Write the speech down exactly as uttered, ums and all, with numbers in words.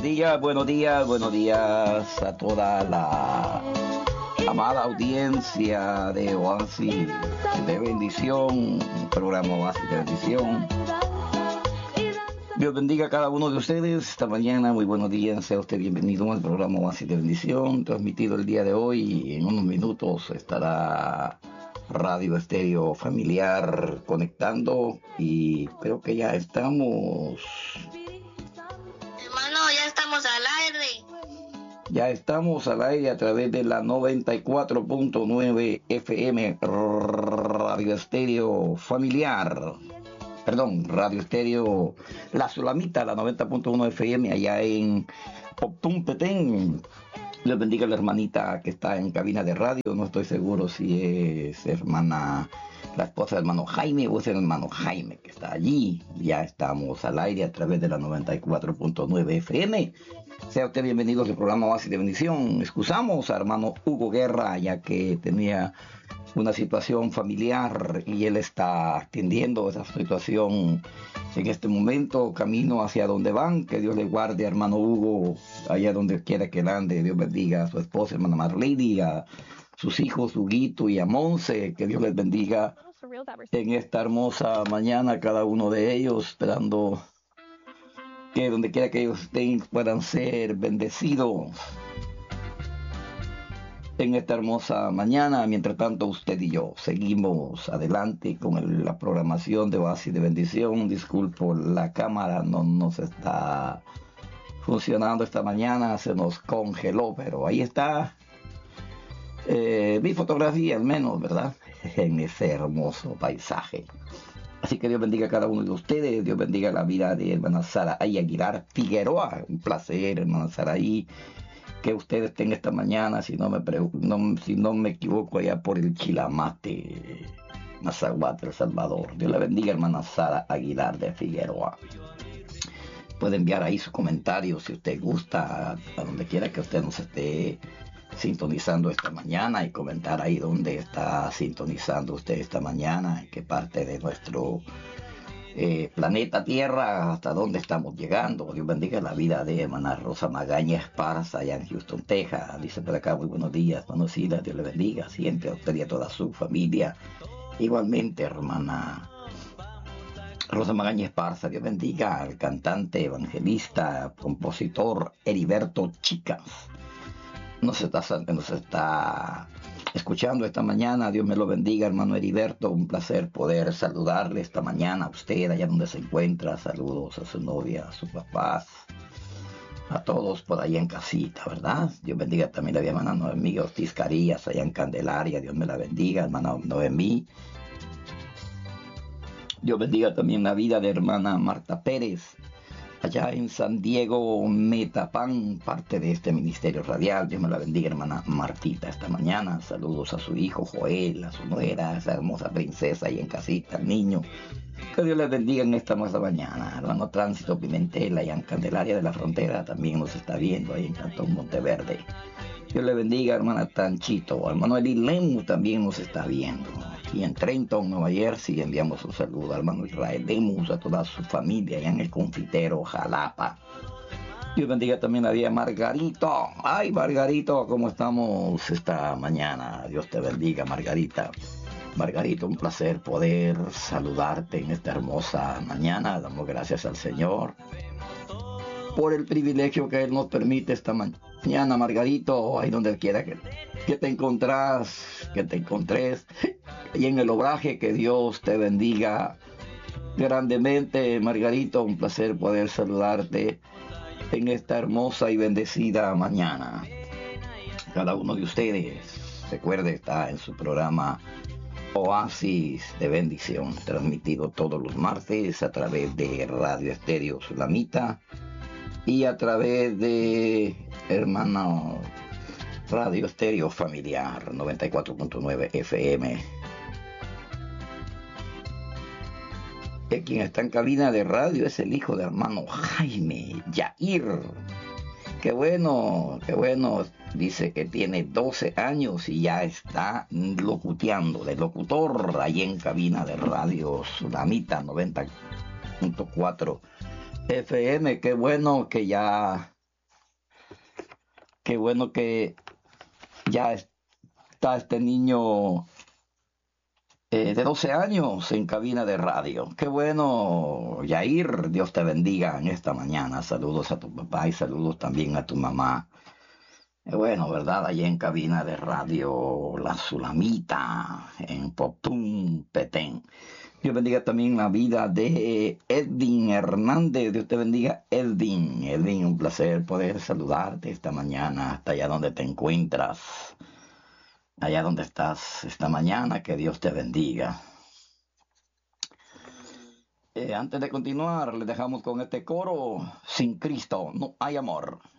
días, buenos días, buenos días a toda la amada audiencia de Oasis de Bendición, un programa Oasis de Bendición. Dios bendiga a cada uno de ustedes esta mañana, muy buenos días, sea usted bienvenido al programa Oasis de Bendición, transmitido el día de hoy. En unos minutos estará Radio Estéreo Familiar conectando y creo que ya estamos... Hermano, ya estamos al aire. Ya estamos al aire a través de la noventa y cuatro punto nueve F M, Radio Estéreo Familiar. Perdón, Radio Estéreo La Sulamita, la noventa punto uno F M, allá en Optum Petén. Les bendiga a la hermanita que está en cabina de radio. No estoy seguro si es hermana, la esposa del hermano Jaime o es el hermano Jaime que está allí. Ya estamos al aire a través de la noventa y cuatro punto nueve F M. Sea usted bienvenido al programa Oasis de Bendición. Excusamos a hermano Hugo Guerra, ya que tenía una situación familiar y él está atendiendo esa situación en este momento, camino hacia donde van. Que Dios le guarde a hermano Hugo allá donde quiera que él ande. Dios bendiga a su esposa, hermana Marlene, a sus hijos Huguito y a Monse. Que Dios les bendiga en esta hermosa mañana, cada uno de ellos, esperando que donde quiera que ellos estén puedan ser bendecidos en esta hermosa mañana. Mientras tanto, usted y yo seguimos adelante con el, la programación de Oasis de Bendición. Disculpo, la cámara no nos está funcionando esta mañana, se nos congeló, pero ahí está eh, mi fotografía al menos, ¿verdad? En ese hermoso paisaje. Así que Dios bendiga a cada uno de ustedes. Dios bendiga la vida de hermana Saraí Aguilar Figueroa. Un placer, hermana Saraí, que ustedes estén esta mañana, si no me pre- no, si no me equivoco, allá por el Chilamate, Mazaguate, El Salvador. Dios la bendiga, hermana Sara Aguilar de Figueroa. Puede enviar ahí su comentario si usted gusta, a donde quiera que usted nos esté sintonizando esta mañana, y comentar ahí dónde está sintonizando usted esta mañana, en qué parte de nuestro Eh, planeta Tierra, hasta dónde estamos llegando. Dios bendiga la vida de hermana Rosa Magaña Esparza, allá en Houston, Texas. Dice por acá, muy buenos días, hermano Sila, Dios le bendiga siempre a usted y a toda su familia. Igualmente, hermana Rosa Magaña Esparza, Dios bendiga al cantante, evangelista, compositor Heriberto Chicas. Nos está, nos está escuchando esta mañana. Dios me lo bendiga, hermano Heriberto. Un placer poder saludarle esta mañana a usted allá donde se encuentra. Saludos a su novia, a sus papás, a todos por ahí en casita, ¿verdad? Dios bendiga también a mi hermana Noemí Ortiz Carías allá en Candelaria. Dios me la bendiga, hermana Noemí. Dios bendiga también la vida de hermana Marta Pérez allá en San Diego, Metapán, parte de este ministerio radial. Dios me la bendiga, hermana Martita, esta mañana. Saludos a su hijo Joel, a su nuera, a esa hermosa princesa ahí en casita, al niño. Que Dios les bendiga en esta hermosa mañana. Hermano Tránsito Pimentel, allá en Candelaria de la Frontera, también nos está viendo ahí en Cantón Monteverde. Dios le bendiga, hermana Tanchito. Hermano Eli Lemus también nos está viendo. Aquí en Trenton, Nueva Jersey, enviamos un saludo al hermano Israel Lemus, a toda su familia allá en el Confitero, Jalapa. Dios bendiga también a día Margarito. Ay, Margarito, ¿cómo estamos esta mañana? Dios te bendiga, Margarita. Margarito, un placer poder saludarte en esta hermosa mañana. Damos gracias al Señor por el privilegio que Él nos permite esta mañana, Margarito, ahí donde quiera que, que te encontrás, que te encontres, y en el obraje, que Dios te bendiga grandemente, Margarito. Un placer poder saludarte en esta hermosa y bendecida mañana. Cada uno de ustedes, recuerde, está en su programa Oasis de Bendición, transmitido todos los martes a través de Radio Estéreo Sulamita y a través de hermano Radio Estéreo Familiar noventa y cuatro punto nueve F M. Y quien está en cabina de radio es el hijo de hermano Jaime, Yair. Qué bueno, qué bueno. Dice que tiene doce años y ya está locuteando, de locutor, ahí en cabina de radio Sulamita noventa punto cuatro F M. Qué bueno que ya qué bueno que ya está este niño eh, de doce años en cabina de radio. Qué bueno, Yair, Dios te bendiga en esta mañana. Saludos a tu papá y saludos también a tu mamá. Eh, bueno, ¿verdad? Allí en cabina de radio La Sulamita, en Popún, Petén. Dios bendiga también la vida de Edwin Hernández. Dios te bendiga, Edwin. Edwin, un placer poder saludarte esta mañana, hasta allá donde te encuentras, allá donde estás esta mañana. Que Dios te bendiga. Eh, antes de continuar, le dejamos con este coro: sin Cristo no hay amor.